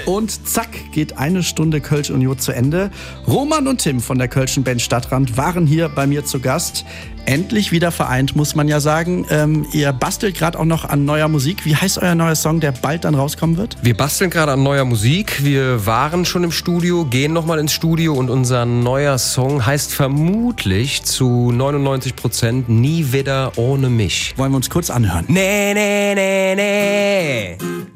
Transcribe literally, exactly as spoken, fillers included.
Und zack, geht eine Stunde Kölsch Union zu Ende. Roman und Tim von der Kölschen Band Stadtrand waren hier bei mir zu Gast. Endlich wieder vereint, muss man ja sagen. Ähm, ihr bastelt gerade auch noch an neuer Musik. Wie heißt euer neuer Song, der bald dann rauskommen wird? Wir basteln gerade an neuer Musik. Wir waren schon im Studio, gehen nochmal ins Studio und unser neuer Song heißt vermutlich zu neunundneunzig Prozent Nie wieder ohne mich. Wollen wir uns kurz anhören? Nee, nee, nee, nee.